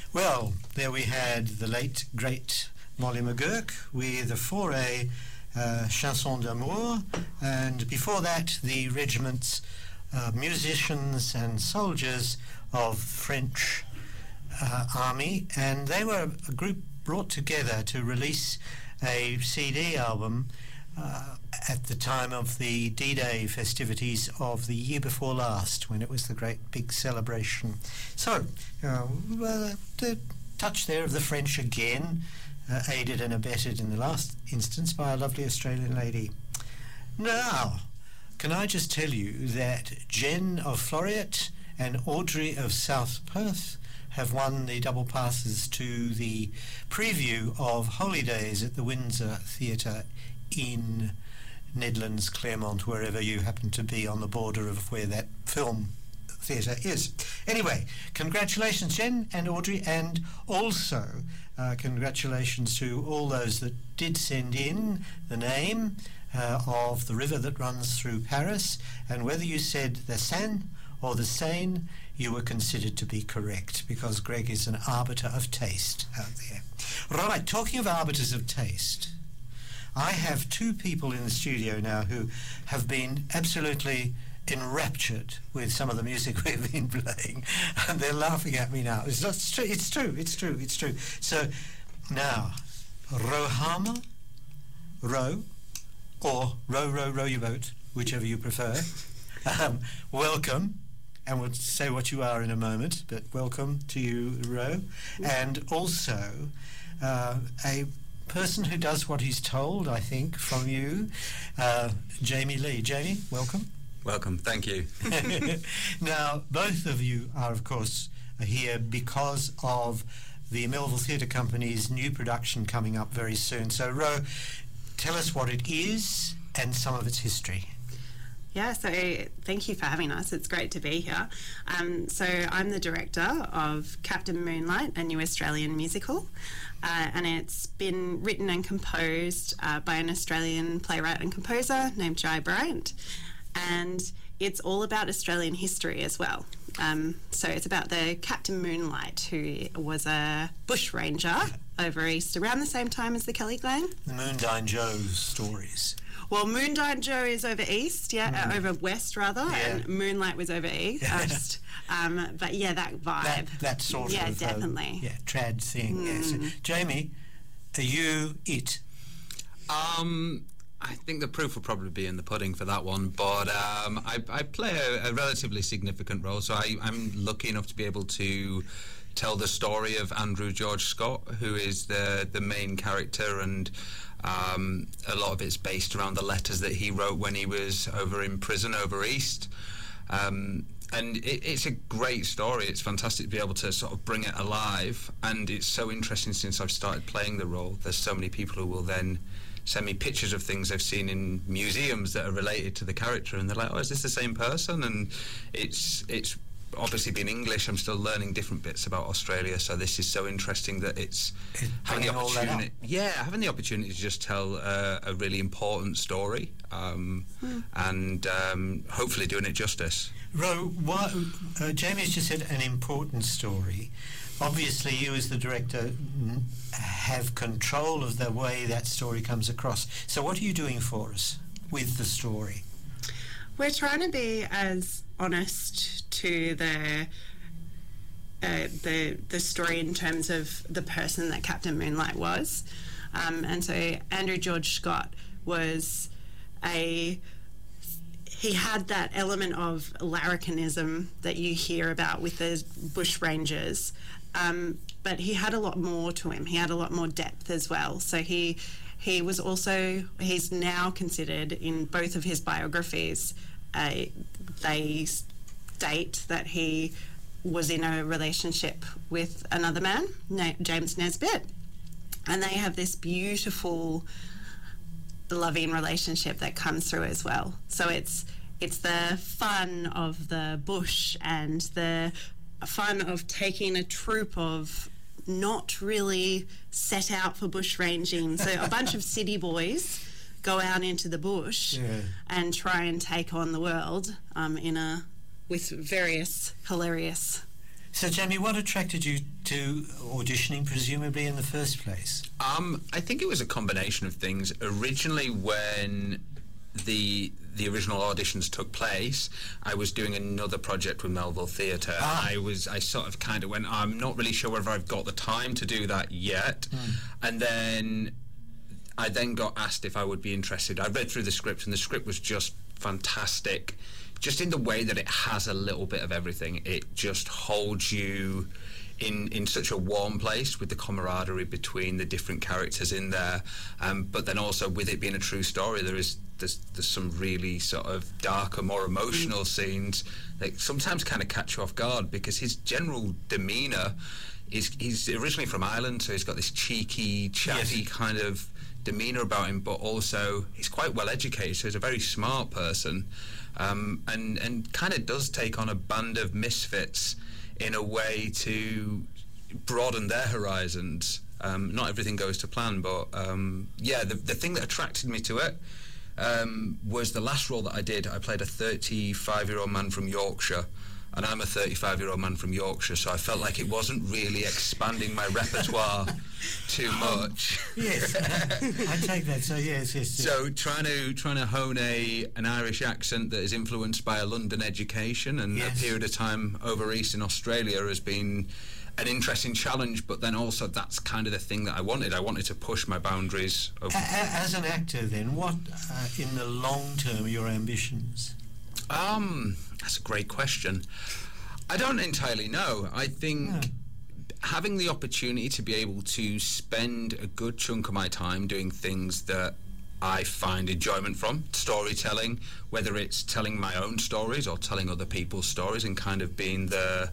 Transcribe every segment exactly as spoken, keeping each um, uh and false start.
Well, there we had the late, great Molly McGurk with a foray uh, Chanson d'Amour, and before that the regiment's uh, musicians and soldiers of French uh, army, and they were a group brought together to release a C D album uh, at the time of the D-Day festivities of the year before last, when it was the great big celebration. So, uh, well, the touch there of the French again, uh, aided and abetted in the last instance by a lovely Australian lady. Now, can I just tell you that Jen of Floreat and Audrey of South Perth have won the double passes to the preview of Holy Days at the Windsor Theatre in Nedlands, Claremont, wherever you happen to be on the border of where that film theatre is. Anyway, congratulations, Jen and Audrey, and also uh, congratulations to all those that did send in the name uh, of the river that runs through Paris, and whether you said the Seine or the Seine, you were considered to be correct, because Greg is an arbiter of taste out there. Right, talking of arbiters of taste, I have two people in the studio now who have been absolutely enraptured with some of the music we've been playing, and they're laughing at me now. It's not it's true. It's true. It's true. It's true. So now, Rohama, row, or row, row, row your boat, whichever you prefer. Um, welcome, and we'll say what you are in a moment. But welcome to you, Ro, and also uh, a person who does what he's told, I think, from you, uh, Jamie Lee. Jamie, welcome. Welcome, thank you. Now, both of you are, of course, here because of the Melville Theatre Company's new production coming up very soon. So, Ro, tell us what it is and some of its history. Yeah, so thank you for having us. It's great to be here. Um, so I'm the director of Captain Moonlight, a new Australian musical, uh, and it's been written and composed uh, by an Australian playwright and composer named Jai Bryant, and it's all about Australian history as well. Um, so it's about the Captain Moonlight, who was a bushranger over east around the same time as the Kelly Gang. The Moondyne Joe stories. Well, Moondyne Joe is over east, yeah, mm. uh, over west rather, yeah. And Moonlight was over east. Yes. um, but yeah, that vibe. That, that sort yeah, of... Yeah, definitely. Um, yeah, trad thing, mm. yes. Jamie, are you it? Um... I think the proof will probably be in the pudding for that one, but um, I, I play a, a relatively significant role, so I, I'm lucky enough to be able to tell the story of Andrew George Scott, who is the, the main character, and um, a lot of it's based around the letters that he wrote when he was over in prison over east. Um, and it, it's a great story. It's fantastic to be able to sort of bring it alive, and it's so interesting since I've started playing the role. There's so many people who will then send me pictures of things they've seen in museums that are related to the character, and they're like, oh, is this the same person? And it's it's obviously been English. I'm still learning different bits about Australia, so this is so interesting that it's, it's having the opportunity yeah having the opportunity to just tell uh, a really important story, um, hmm. and um, hopefully doing it justice. Ro, what, uh, Jamie's just said an important story. Obviously, you as the director have control of the way that story comes across. So what are you doing for us with the story? We're trying to be as honest to the uh, the the story in terms of the person that Captain Moonlight was. Um, and so Andrew George Scott was a... He had that element of larrikinism that you hear about with the bushrangers, um, but he had a lot more to him. He had a lot more depth as well. So he he was also, he's now considered in both of his biographies, uh, they state that he was in a relationship with another man, James Nesbitt, and they have this beautiful loving relationship that comes through as well. So it's it's the fun of the bush and the fun of taking a troop of not really set out for bush ranging. So a bunch of city boys go out into the bush yeah. and try and take on the world um, in a with various hilarious So, Jamie, what attracted you to auditioning, presumably, in the first place? Um, I think it was a combination of things. Originally, when the the original auditions took place, I was doing another project with Melville Theatre. Ah. I was, I sort of kind of went, I'm not really sure whether I've got the time to do that yet. Mm. And then I then got asked if I would be interested. I read through the script, and the script was just fantastic. Just in the way that it has a little bit of everything. It just holds you in in such a warm place with the camaraderie between the different characters in there. Um, but then also with it being a true story, there is there's, there's some really sort of darker, more emotional scenes that sometimes kind of catch you off guard, because his general demeanour is, he's originally from Ireland, so he's got this cheeky, chatty yes. kind of demeanour about him, but also he's quite well educated, so he's a very smart person. Um, and, and kind of does take on a band of misfits in a way to broaden their horizons. Um, not everything goes to plan, but um, yeah, the, the thing that attracted me to it um, was the last role that I did. I played a thirty-five-year-old man from Yorkshire, and I'm a thirty-five-year-old man from Yorkshire, so I felt like it wasn't really expanding my repertoire too much. Yes, I take that. So yes, yes. yes. So trying to trying to hone a an Irish accent that is influenced by a London education and yes. a period of time over east in Australia has been an interesting challenge. But then also that's kind of the thing that I wanted. I wanted to push my boundaries. Of As an actor, then, what uh, in the long term are your ambitions? Um, that's a great question. I don't entirely know. I think yeah. having the opportunity to be able to spend a good chunk of my time doing things that I find enjoyment from, storytelling, whether it's telling my own stories or telling other people's stories, and kind of being the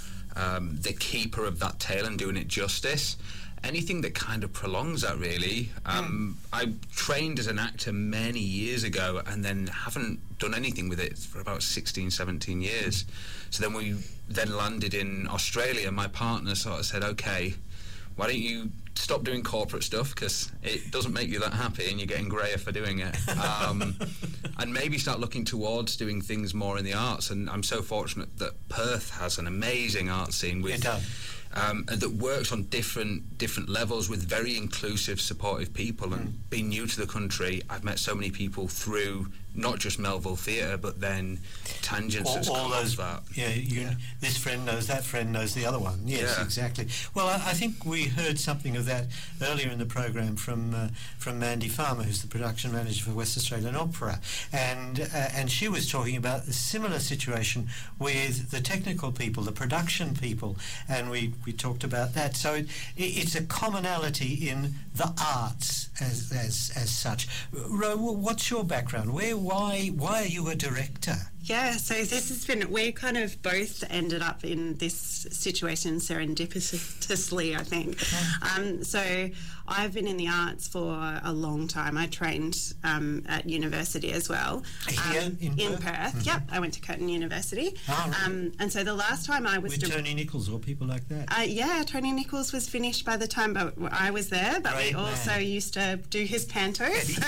um, the keeper of that tale and doing it justice. Anything that kind of prolongs that, really. Um, mm. I trained as an actor many years ago and then haven't done anything with it for about sixteen, seventeen years. So then we then landed in Australia. My partner sort of said, okay, why don't you stop doing corporate stuff, because it doesn't make you that happy and you're getting greyer for doing it. Um, and maybe start looking towards doing things more in the arts. And I'm so fortunate that Perth has an amazing art scene with... It does. Um, and that works on different different levels with very inclusive, supportive people. And mm. being new to the country, I've met so many people through not just Melville Theatre, but then tangents all, that's all come those, off that. Yeah, you, yeah, this friend knows that friend knows the other one. Yes, yeah. exactly. Well, I, I think we heard something of that earlier in the program from uh, from Mandy Farmer, who's the production manager for West Australian Opera, and uh, and she was talking about a similar situation with the technical people, the production people, and we, we talked about that. So it, it, it's a commonality in the arts as as as such. Ro, what's your background? Where, why, why are you a director? Yeah, so this has been, we kind of both ended up in this situation serendipitously, I think. Um, so I've been in the arts for a long time. I trained um, at university as well. Here um, in, in Perth? Perth, Mm-hmm. Yep. I went to Curtin University. Oh, right. um, and so the last time I was... With di- Tony Nichols or people like that? Uh, yeah, Tony Nichols was finished by the time but I was there, but Great we also man. used to do his pantos.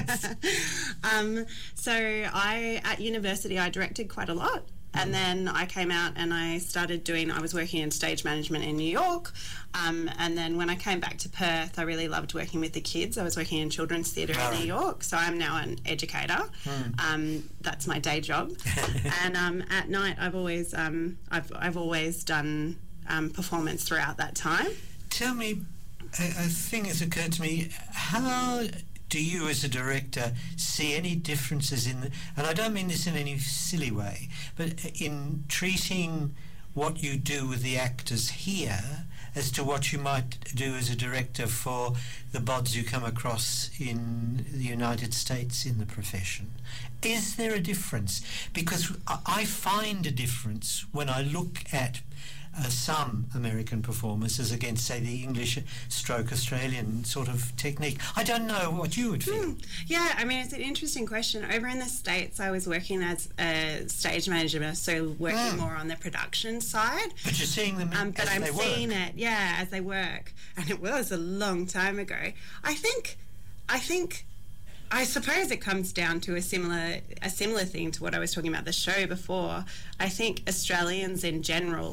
um, so I, at university, I directed quite a lot. And then I came out and I started doing, I was working in stage management in New York. Um, and then when I came back to Perth, I really loved working with the kids. I was working in children's theatre All in right. New York. So I'm now an educator. Mm. Um, that's my day job. And um, at night, I've always, um, I've, I've always done um, performance throughout that time. Tell me, a, a thing has occurred to me. How do you as a director see any differences in, the, and I don't mean this in any silly way, but in treating what you do with the actors here as to what you might do as a director for the bods you come across in the United States in the profession? Is there a difference? Because I, I find a difference when I look at Uh, some American performers as against, say, the English stroke Australian sort of technique. I don't know what you would feel. Mm. Yeah, I mean, it's an interesting question. Over in the States, I was working as a stage manager, so working Mm. more on the production side. But you're seeing them um, but as I'm they seeing work. it, yeah, as they work. And it was a long time ago. I think, I think... I suppose it comes down to a similar a similar thing to what I was talking about the show before. I think Australians in general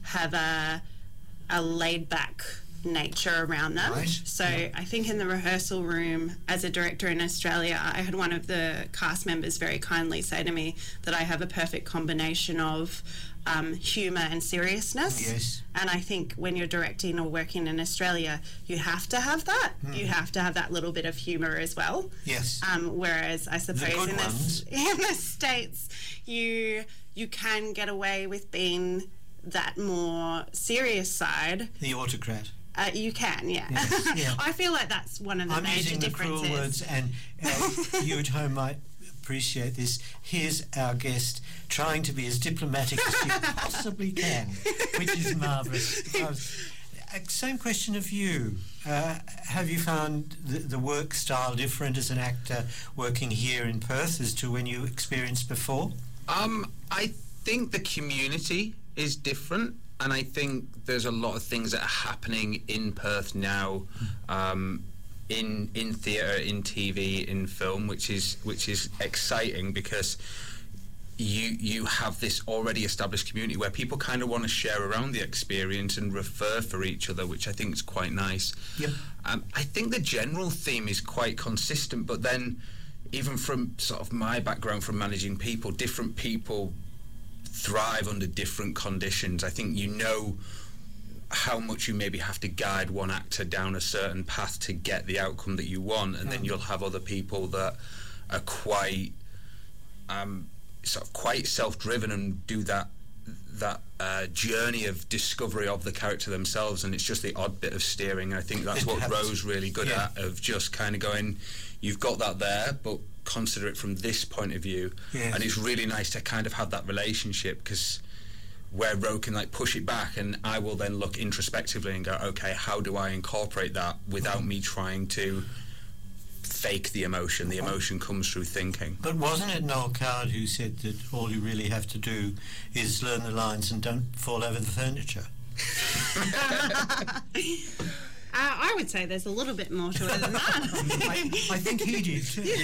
have a a laid back nature around them. Right. So Yeah. I think in the rehearsal room, as a director in Australia, I had one of the cast members very kindly say to me that I have a perfect combination of um, humour and seriousness. Yes. And I think when you're directing or working in Australia, you have to have that. Mm. You have to have that little bit of humour as well. Yes. Um, whereas I suppose good in the, ones. in the States, you you can get away with being that more serious side. The autocrat. Uh, you can, yeah. Yes, yeah. I feel like that's one of the I'm major using the differences. cruel words, and uh, you at home might appreciate this. Here's our guest trying to be as diplomatic as she possibly can, which is marvellous. Because, uh, same question of you. Uh, have you found the, the work style different as an actor working here in Perth as to when you experienced before? Um, I think the community is different, and I think there's a lot of things that are happening in Perth now, um, in in theatre, in T V, in film, which is which is exciting because you you have this already established community where people kind of want to share around the experience and refer for each other, which I think is quite nice. Yep. Um, I think the general theme is quite consistent, but then even from sort of my background from managing people, different people thrive under different conditions. I think you know how much you maybe have to guide one actor down a certain path to get the outcome that you want, and mm. then you'll have other people that are quite um, sort of quite self-driven and do that that uh, journey of discovery of the character themselves, and it's just the odd bit of steering. And I think that's It what happens. Ro's really good Yeah. at, of just kind of going, you've got that there, but consider it from this point of view. Yes. And it's really nice to kind of have that relationship, because where Ro can like push it back, and I will then look introspectively and go, okay, how do I incorporate that without me trying to fake the emotion? The emotion comes through thinking. But wasn't it Noel Coward who said that all you really have to do is learn the lines and don't fall over the furniture? Uh, I would say there's a little bit more to it than that. I, I think he did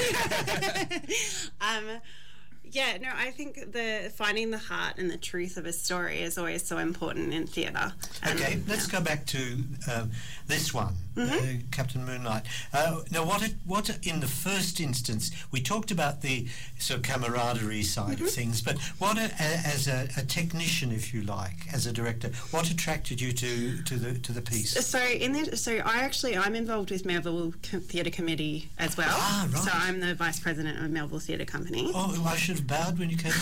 too. um, yeah, no, I think the finding the heart and the truth of a story is always so important in theatre. Um, Okay, let's yeah. go back to um, this one, Mm-hmm. uh, Captain Moonlight. Uh, now, what it, what in the first instance, we talked about the sort of camaraderie side Mm-hmm. of things, but what a, a, as a, a technician, if you like, as a director, what attracted you to, to the to the piece? So in the, so I actually I'm involved with Melville Co- Theatre Committee as well. Ah, right. So I'm the vice president of Melville Theatre Company. Oh, I should have bowed when you came.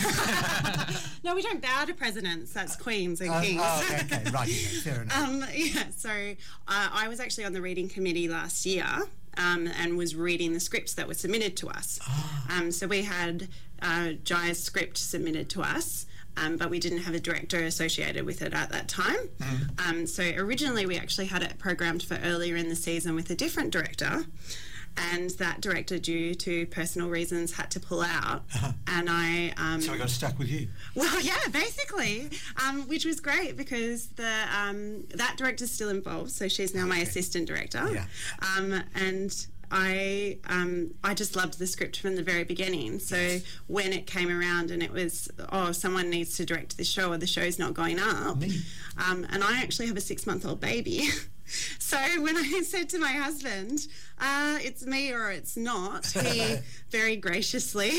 No, we don't bow to presidents. That's queens and Oh, kings. oh, okay, okay, right, okay, fair enough. Um, yeah, so uh, I was actually on the reading committee last year um, and was reading the scripts that were submitted to us. Oh. Um, so we had uh, Jaya's script submitted to us, um, but we didn't have a director associated with it at that time. Mm. Um, so originally we actually had it programmed for earlier in the season with a different director. And that director, due to personal reasons, had to pull out. Uh-huh. And I... Um, So we got stuck with you. well, yeah, basically, um, which was great because the um, that director's still involved, so she's now my assistant director. Yeah. Um, and I um, I just loved the script from the very beginning. So Yes. when it came around and it was, oh, someone needs to direct this show or the show's not going up, Me. um, and I actually have a six-month-old baby. So when I said to my husband, uh, it's me or it's not, he very graciously,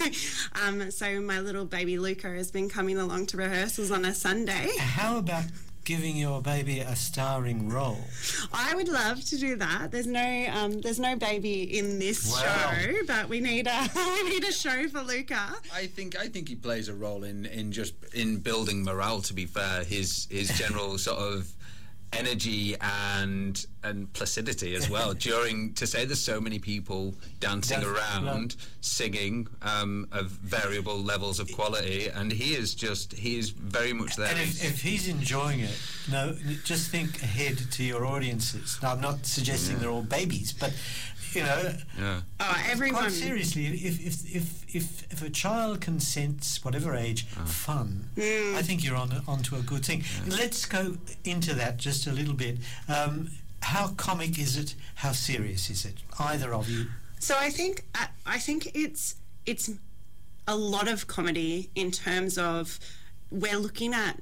um, so my little baby Luca has been coming along to rehearsals on a Sunday. How about giving your baby a starring role? I would love to do that. There's no um, there's no baby in this Wow. show, but we need a we need a show for Luca. I think I think he plays a role in, in just in building morale. To be fair, his his general sort of energy and and placidity as well during to say there's so many people dancing Def- around right. singing um, of variable levels of quality, and he is just he is very much there. And if, if he's enjoying it, no, just think ahead to your audiences. Now, I'm not suggesting they're all babies, but you know, yeah. Oh, everyone. quite seriously, if if if if, if a child can sense, whatever age, fun, I think you're on onto a good thing. Let's go into that just a little bit. Um, how comic is it? How serious is it? Either of you? So I think I, I think it's it's a lot of comedy in terms of we're looking at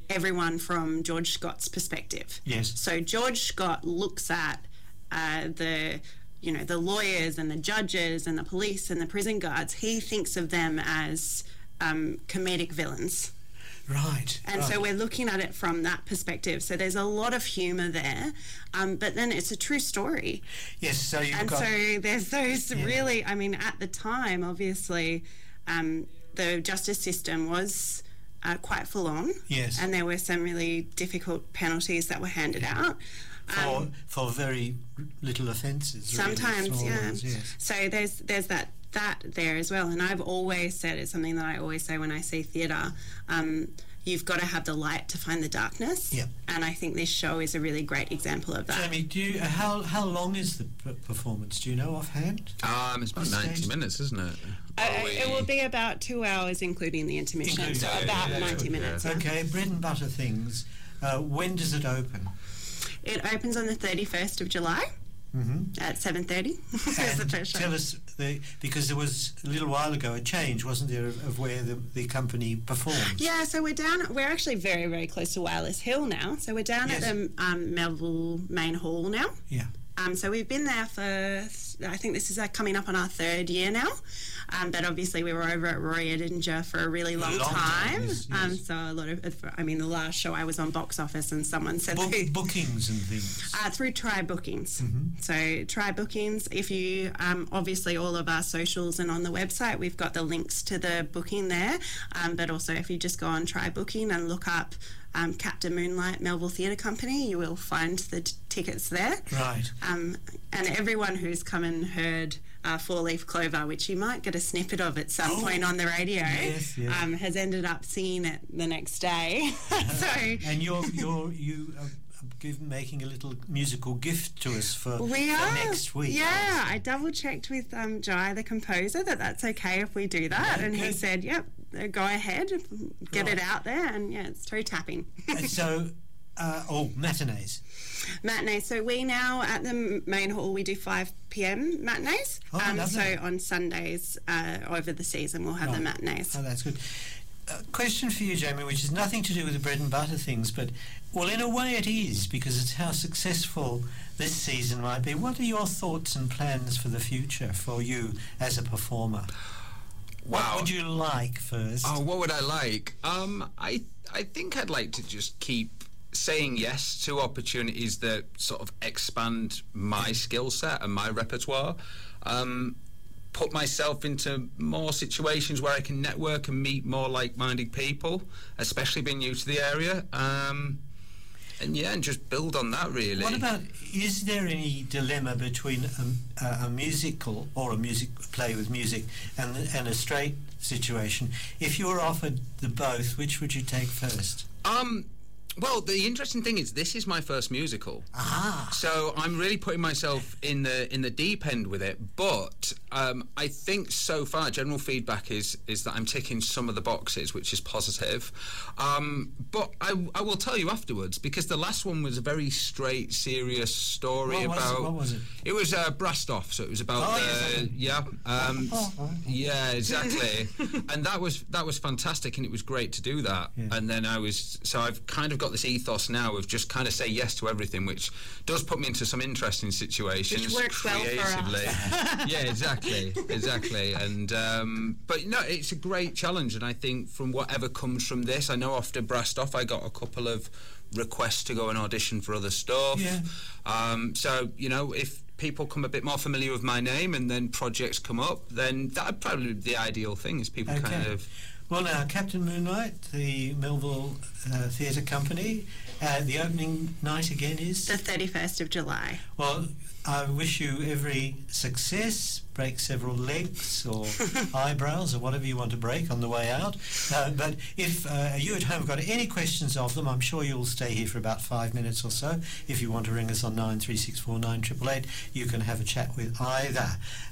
everyone from George Scott's perspective. Yes. So George Scott looks at uh, the, you know, the lawyers and the judges and the police and the prison guards. He thinks of them as um, comedic villains. Right. And right. so we're looking at it from that perspective. So there's a lot of humour there, um, but then it's a true story. Yes, so you've and got... so there's those Yeah. really, I mean, at the time, obviously, um, the justice system was uh, quite full on. Yes. And there were some really difficult penalties that were handed out. For, Um, for very little offences. really, Sometimes, small yeah. ones, yes. So there's there's that that there as well. And I've always said, it's something that I always say when I see theatre, um, you've got to have the light to find the darkness. Yeah. And I think this show is a really great example of that. Jamie, do you, how how long is the p- performance? Do you know offhand? Um, it's about This ninety stage- minutes, isn't it? Uh, Are we- It will be about two hours, including the intermission, Including- so yeah, about yeah, ninety yeah. minutes. yeah. Okay, bread and butter things. Uh, when does it open? It opens on the thirty-first of July Mm-hmm. at seven thirty. Is the And first show. tell us, the, because there was a little while ago a change, wasn't there, of, of where the, the company performs? Yeah, so we're down. We're actually very, very close to Wireless Hill now. So we're down Yes. at the um, Melville Main Hall now. Yeah. Um, so we've been there for, I think this is uh, coming up on our third year now. Um, but obviously we were over at Roy Edinger for a really long, long time, time. yes, Um, yes. so a lot of, I mean, the last show I was on Box Office and someone said Book, they, bookings and things. Uh, through Try Bookings. Mm-hmm. So Try Bookings, if you, um, obviously all of our socials and on the website, we've got the links to the booking there. Um, but also if you just go on Try Booking and look up um, Captain Moonlight Melville Theatre Company, you will find the t- tickets there. Right. Um, and everyone who's come and heard uh, Four Leaf Clover, which you might get a snippet of at some Oh, point on the radio, yes, yes. Um, has ended up singing it the next day. so And you're, you're, you are give, making a little musical gift to us for, we for are next week. Yeah, I double checked with um, Jai, the composer, that that's okay if we do that, Yeah, and he good. said, "Yep, uh, go ahead, get Right. it out there." And yeah, it's toe tapping. And so, uh, oh, matinees. Matinee. So we now at the m- main hall we do five p.m. matinees. Oh, um, so lovely. on Sundays uh, over the season we'll have the Right. matinees. Oh, that's good. A question for you, Jamie, which has nothing to do with the bread and butter things, but, well, in a way it is, because it's how successful this season might be. What are your thoughts and plans for the future for you as a performer? What Wow. would you like first? Oh, what would I like? Um, I I think I'd like to just keep saying yes to opportunities that sort of expand my skill set and my repertoire. Um, put myself into more situations where I can network and meet more like-minded people, especially being new to the area. Um, and yeah, and just build on that, really. What about, is there any dilemma between a, a, a musical or a music play with music and, and a straight situation? If you were offered the both, which would you take first? Um, well, the interesting thing is this is my first musical. Ah, So I'm really putting myself in the in the deep end with it, but um, I think so far general feedback is is that I'm ticking some of the boxes, which is positive. Um, but I, I will tell you afterwards, because the last one was a very straight, serious story What was it? about. What was it? It was uh, Brastoff, so it was about Oh, the yes, yeah um, Oh, oh, oh. yeah exactly, and that was that was fantastic, and it was great to do that. Yeah. And then I was so I've kind of got this ethos now of just kind of say yes to everything, which does put me into some interesting situations Which works well for us. creatively. Yeah, exactly, exactly. And um, but no, it's a great challenge, and I think from whatever comes from this, I know after Brastoff, I got a couple of requests to go and audition for other stuff. Yeah. Um, so you know, if people come a bit more familiar with my name and then projects come up, then that'd probably be the ideal thing, is people Okay. kind of. well now, Captain Moonlight, the Melville uh, Theatre Company, uh, the opening night again is? The thirty-first of July. Well, I wish you every success, break several legs or eyebrows or whatever you want to break on the way out. Uh, but if uh, you at home have got any questions of them, I'm sure you'll stay here for about five minutes or so. If you want to ring us on nine three six four nine eight eight eight, you can have a chat with either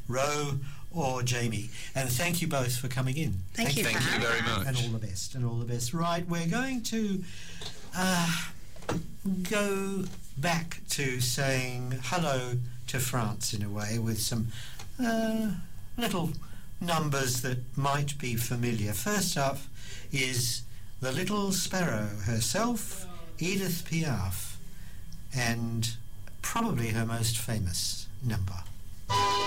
Ro or Jamie. And thank you both for coming in. Thank you Thank for you having very us. much. And all the best, and all the best. Right, we're going to uh, go back to saying hello to France in a way with some uh, little numbers that might be familiar. First up is The Little Sparrow herself, Edith Piaf, and probably her most famous number.